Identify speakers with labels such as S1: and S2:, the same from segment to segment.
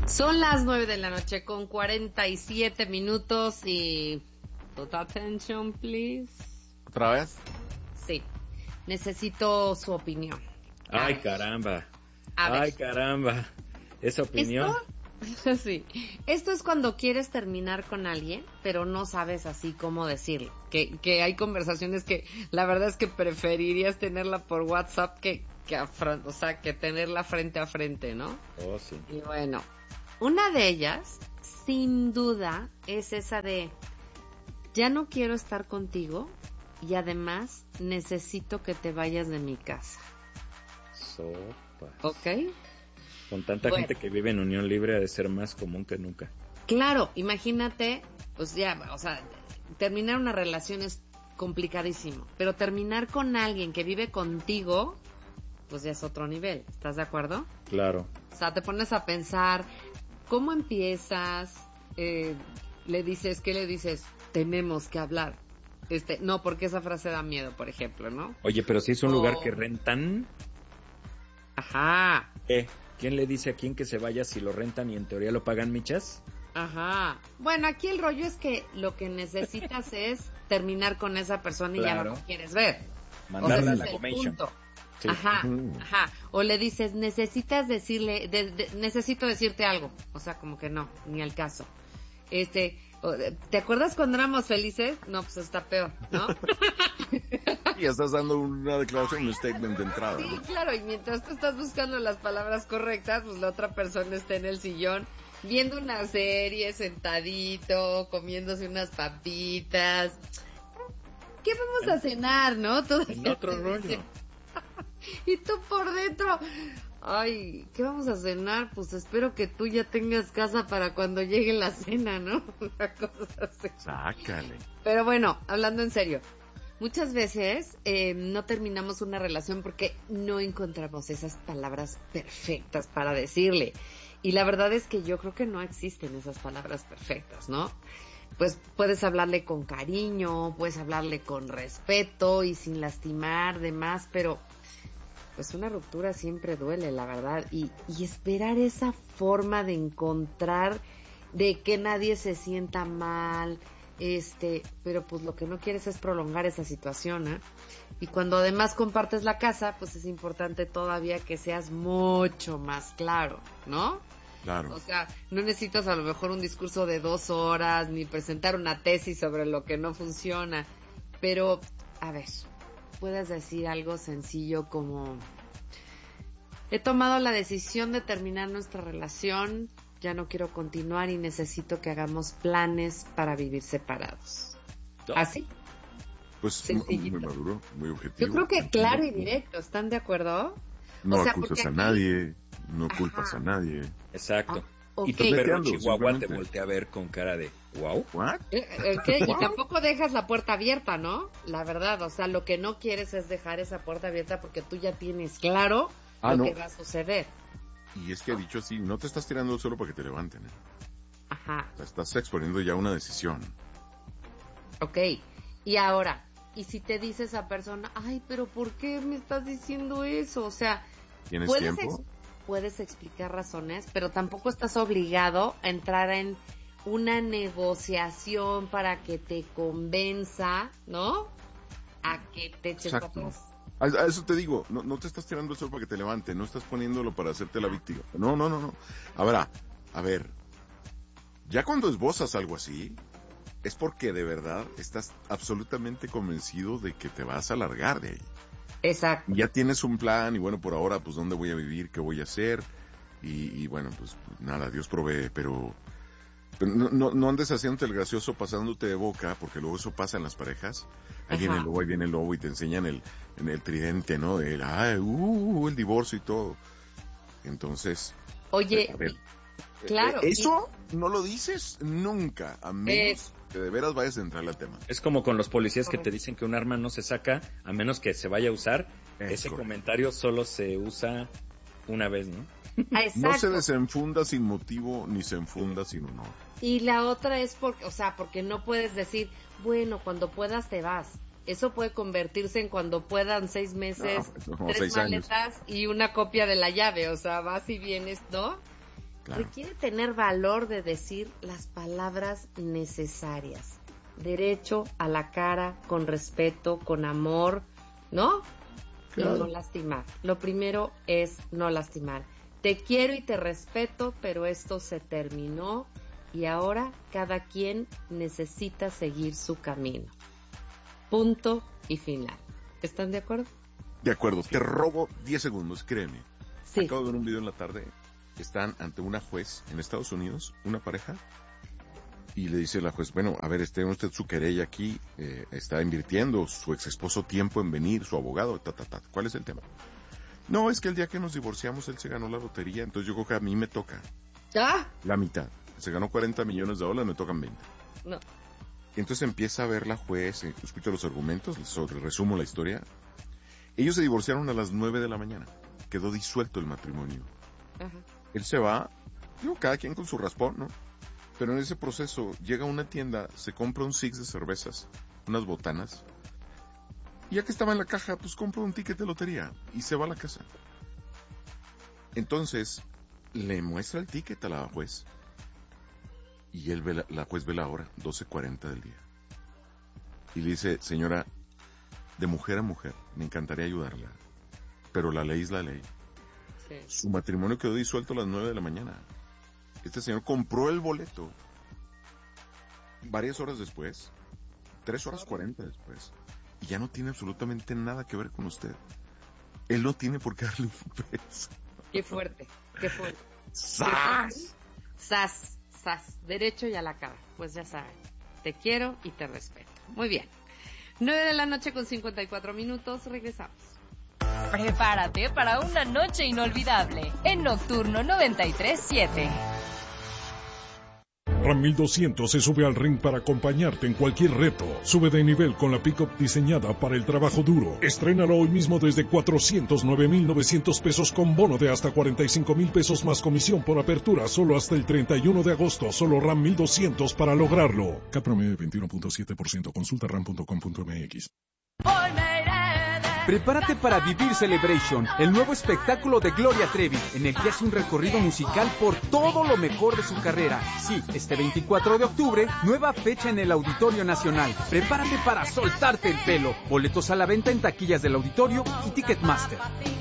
S1: Son las 9 con 47 y... Total attention, please.
S2: ¿Otra vez?
S1: Sí. Necesito su opinión.
S3: Ay, caramba.
S1: Ay,
S3: caramba. Esa opinión.
S1: ¿Esto? Sí. Esto es cuando quieres terminar con alguien, pero no sabes así cómo decirlo. Que hay conversaciones que la verdad es que preferirías tenerla por WhatsApp que tenerla frente a frente, ¿no?
S3: Oh, sí.
S1: Y bueno, una de ellas, sin duda, es esa de ya no quiero estar contigo y además necesito que te vayas de mi casa.
S3: Sopas.
S1: ¿Ok?
S3: Con tanta gente que vive en unión libre ha de ser más común que nunca.
S1: Claro, imagínate, pues ya, o sea, terminar una relación es complicadísimo, pero terminar con alguien que vive contigo, pues ya es otro nivel, ¿estás de acuerdo?
S3: Claro.
S1: O sea, te pones a pensar, ¿cómo empiezas? ¿Qué le dices? Tenemos que hablar. No, porque esa frase da miedo, por ejemplo, ¿no?
S3: Oye, pero si es un lugar que rentan...
S1: Ajá.
S3: ¿Quién le dice a quién que se vaya si lo rentan y en teoría lo pagan michas?
S1: Ajá. Bueno, aquí el rollo es que lo que necesitas es terminar con esa persona y ya no lo quieres ver.
S3: Mandarla a la commission.
S1: Sí. Ajá. O le dices, necesito decirte algo. O sea, como que no, ni al caso. ¿Te acuerdas cuando éramos felices? No, pues está peor, ¿no?
S2: Y estás dando una declaración, un statement de entrada.
S1: Sí,
S2: ¿no?
S1: claro, y mientras tú estás buscando las palabras correctas, pues la otra persona está en el sillón viendo una serie, sentadito, comiéndose unas papitas. ¿Qué vamos a cenar, no? Todo
S3: en otro rollo.
S1: Y tú por dentro, ay, ¿qué vamos a cenar? Pues espero que tú ya tengas casa para cuando llegue la cena, ¿no? Una cosa así.
S2: Sácale.
S1: Pero bueno, hablando en serio, muchas veces no terminamos una relación porque no encontramos esas palabras perfectas para decirle. Y la verdad es que yo creo que no existen esas palabras perfectas, ¿no? Pues puedes hablarle con cariño, puedes hablarle con respeto y sin lastimar, demás, pero pues una ruptura siempre duele, la verdad. Y esperar esa forma de encontrar, de que nadie se sienta mal, pero pues lo que no quieres es prolongar esa situación, ¿eh? Y cuando además compartes la casa, pues es importante todavía que seas mucho más claro, ¿no?
S2: Claro.
S1: O sea, no necesitas a lo mejor un discurso de 2 horas, ni presentar una tesis sobre lo que no funciona, pero, a ver, puedes decir algo sencillo como: he tomado la decisión de terminar nuestra relación, ya no quiero continuar y necesito que hagamos planes para vivir separados. ¿Así?
S2: Pues muy maduro, muy objetivo.
S1: Yo creo que claro y directo, ¿están de acuerdo?
S2: No acusas a nadie, no culpas a nadie.
S3: Exacto.
S1: Okay.
S3: Y tu perro chihuahua te voltea a ver con cara de ¿wow?
S2: ¿What?
S1: Y tampoco dejas la puerta abierta, ¿no? La verdad, o sea, lo que no quieres es dejar esa puerta abierta porque tú ya tienes claro lo que va a suceder.
S2: Y es que dicho así, no te estás tirando solo para que te levanten, ¿eh?
S1: Ajá.
S2: O sea, estás exponiendo ya una decisión.
S1: Ok, y ahora, ¿y si te dice esa persona, ay, pero ¿por qué me estás diciendo eso? O sea,
S2: ¿tienes tiempo?
S1: Puedes explicar razones, pero tampoco estás obligado a entrar en una negociación para que te convenza, ¿no? A que te eches para atrás.
S2: A eso te digo, no te estás tirando el sol para que te levante, no estás poniéndolo para hacerte la víctima. No. Ahora, a ver, ya cuando esbozas algo así, es porque de verdad estás absolutamente convencido de que te vas a largar de ahí.
S1: Exacto.
S2: Ya tienes un plan y bueno, por ahora, pues dónde voy a vivir, qué voy a hacer y bueno, pues nada, Dios provee, pero no andes haciéndote el gracioso pasándote de boca, porque luego eso pasa en las parejas. Ahí viene el lobo y te enseñan en el tridente, ¿no? El divorcio y todo. Entonces,
S1: oye,
S2: a ver,
S1: claro.
S2: Eso no lo dices nunca, a menos que de veras vayas a entrar al tema.
S3: Es como con los policías que te dicen que un arma no se saca a menos que se vaya a usar. Ese comentario solo se usa una vez, ¿no?
S2: No se desenfunda sin motivo ni se enfunda sin honor.
S1: Y la otra es porque no puedes decir, bueno, cuando puedas te vas. Eso puede convertirse en cuando puedan 6 meses, 3 maletas y una copia de la llave. O sea, vas y vienes, ¿no?
S2: Claro.
S1: Requiere tener valor de decir las palabras necesarias. Derecho a la cara, con respeto, con amor, ¿no?
S2: Claro.
S1: Y no lastimar. Lo primero es no lastimar. Te quiero y te respeto, pero esto se terminó y ahora cada quien necesita seguir su camino. Punto y final. ¿Están de acuerdo?
S2: De acuerdo. Te robo 10 segundos, créeme.
S1: Sí.
S2: Acabo de ver un video en la tarde. Están ante una juez en Estados Unidos, una pareja, y le dice la juez, bueno, a ver, usted su querella aquí, está invirtiendo su ex esposo tiempo en venir, su abogado, ¿cuál es el tema? No, es que el día que nos divorciamos él se ganó la lotería, entonces yo creo que a mí me toca la mitad. Se ganó $40 millones, me tocan 20.
S1: No.
S2: Y entonces empieza a ver la juez, escucha los argumentos, resumo la historia. Ellos se divorciaron a las 9 de la mañana, quedó disuelto el matrimonio.
S1: Ajá.
S2: Él se va, cada quien con su raspón, ¿no? Pero en ese proceso llega a una tienda, se compra un six de cervezas, unas botanas, y ya que estaba en la caja, pues compra un ticket de lotería y se va a la casa. Entonces, le muestra el ticket a la juez. Y la juez ve la hora, 12:40 del día. Y le dice, señora, de mujer a mujer, me encantaría ayudarla, pero la ley es la ley.
S1: Sí.
S2: Su matrimonio quedó disuelto a las 9 de la mañana. Este señor compró el boleto varias horas después, 3:40 después, y ya no tiene absolutamente nada que ver con usted. Él no tiene por qué darle un beso.
S1: Qué fuerte, qué fuerte.
S2: ¡Sas!
S1: Sas, sas, derecho y a la cara. Pues ya saben, te quiero y te respeto. Muy bien. 9:54 p.m, regresamos.
S4: Prepárate para una noche inolvidable en Nocturno 93.7.
S5: Ram 1200 se sube al ring para acompañarte en cualquier reto. Sube de nivel con la pick-up diseñada para el trabajo duro. Estrénalo hoy mismo desde 409,900 pesos con bono de hasta 45,000 pesos más comisión por apertura solo hasta el 31 de agosto. Solo Ram 1200 para lograrlo. CAT promedio de 21.7%. Consulta ram.com.mx.
S6: Prepárate para vivir Celebration, el nuevo espectáculo de Gloria Trevi, en el que hace un recorrido musical por todo lo mejor de su carrera. Sí, este 24 de octubre, nueva fecha en el Auditorio Nacional. Prepárate para soltarte el pelo. Boletos a la venta en taquillas del Auditorio y Ticketmaster.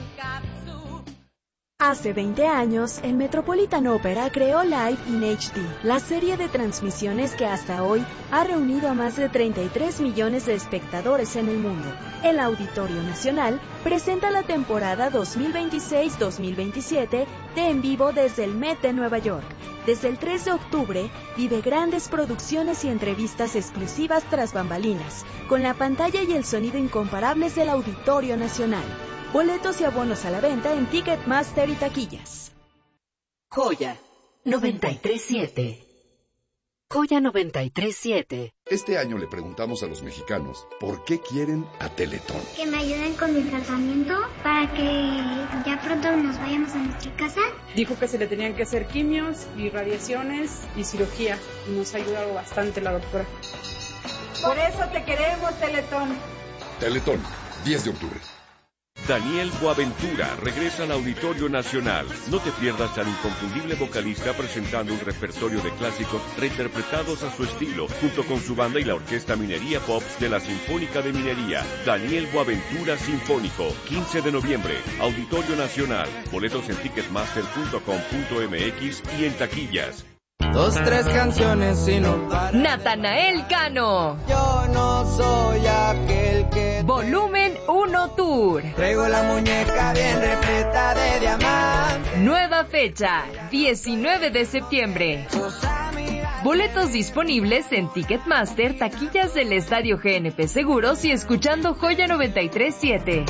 S7: Hace 20 años, el Metropolitan Opera creó Live in HD, la serie de transmisiones que hasta hoy ha reunido a más de 33 millones de espectadores en el mundo. El Auditorio Nacional presenta la temporada 2026-2027 de En Vivo desde el Met de Nueva York. Desde el 3 de octubre, vive grandes producciones y entrevistas exclusivas tras bambalinas, con la pantalla y el sonido incomparables del Auditorio Nacional. Boletos y abonos a la venta en Ticketmaster y taquillas.
S1: Joya 93.7. Joya 93.7.
S8: Este año le preguntamos a los mexicanos por qué quieren a Teletón.
S9: Que me ayuden con mi tratamiento para que ya pronto nos vayamos a nuestra casa.
S10: Dijo que se le tenían que hacer quimios y radiaciones y cirugía. Y nos ha ayudado bastante la doctora.
S11: Por eso te queremos, Teletón.
S8: Teletón, 10 de octubre.
S12: Daniel Boaventura regresa al Auditorio Nacional. No te pierdas al inconfundible vocalista presentando un repertorio de clásicos reinterpretados a su estilo, junto con su banda y la Orquesta Minería Pops de la Sinfónica de Minería. Daniel Boaventura Sinfónico, 15 de noviembre, Auditorio Nacional. Boletos en ticketmaster.com.mx y en taquillas.
S13: 2, 3 canciones y no para.
S4: Natanael Cano.
S13: Yo no soy aquel que...
S4: Volumen 1 Tour.
S13: Traigo la muñeca bien repleta de diamantes.
S4: Nueva fecha, 19 de septiembre. Boletos disponibles en Ticketmaster, taquillas del Estadio GNP Seguros y escuchando Joya 93.7.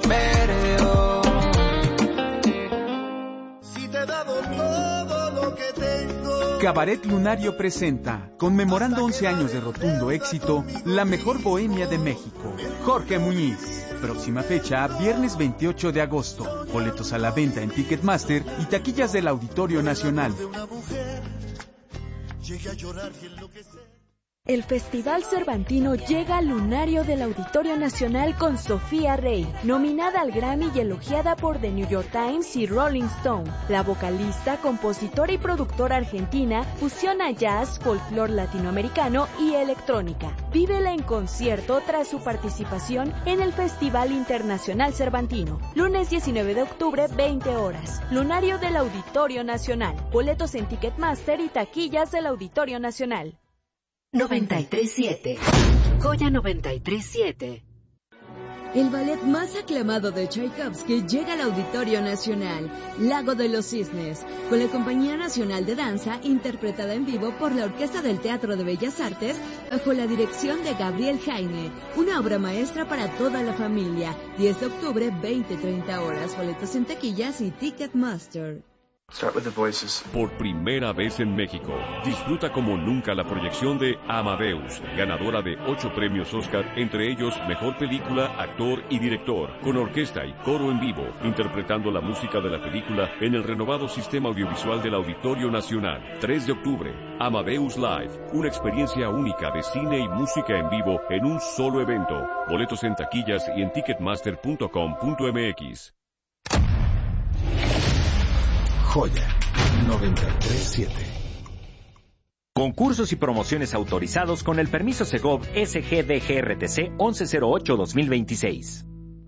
S13: Si te he dado todo lo que tengo.
S6: Cabaret Lunario presenta, conmemorando 11 años de rotundo éxito, la mejor bohemia de México. Jorge Muñiz. Próxima fecha, viernes 28 de agosto. Boletos a la venta en Ticketmaster y taquillas del Auditorio Nacional.
S7: El Festival Cervantino llega al lunario del Auditorio Nacional con Sofía Rey, nominada al Grammy y elogiada por The New York Times y Rolling Stone. La vocalista, compositora y productora argentina fusiona jazz, folclore latinoamericano y electrónica. Vívela en concierto tras su participación en el Festival Internacional Cervantino. Lunes 19 de octubre, 20 horas. Lunario del Auditorio Nacional. Boletos en Ticketmaster y taquillas del Auditorio Nacional.
S1: 93.7. Joya 93.7.
S14: El ballet más aclamado de Tchaikovsky llega al Auditorio Nacional, Lago de los Cisnes, con la Compañía Nacional de Danza, interpretada en vivo por la Orquesta del Teatro de Bellas Artes, bajo la dirección de Gabriel Jaime. Una obra maestra para toda la familia. 10 de octubre, 20-30 horas. Boletos en taquillas y Ticketmaster.
S12: Por primera vez en México, disfruta como nunca la proyección de Amadeus, ganadora de 8 premios Oscar, entre ellos Mejor Película, Actor y Director, con orquesta y coro en vivo, interpretando la música de la película en el renovado sistema audiovisual del Auditorio Nacional. 3 de octubre, Amadeus Live, una experiencia única de cine y música en vivo en un solo evento. Boletos en taquillas y en ticketmaster.com.mx.
S15: Joya 93.7.
S16: Concursos y promociones autorizados con el permiso Segov SGDGRTC 1108-2026.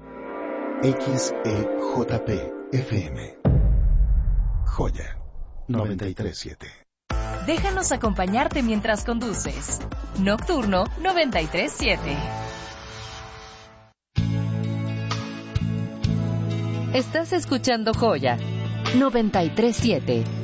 S15: XEJP FM. Joya 93.7.
S4: Déjanos acompañarte mientras conduces. Nocturno 93.7. Estás escuchando Joya 93.7.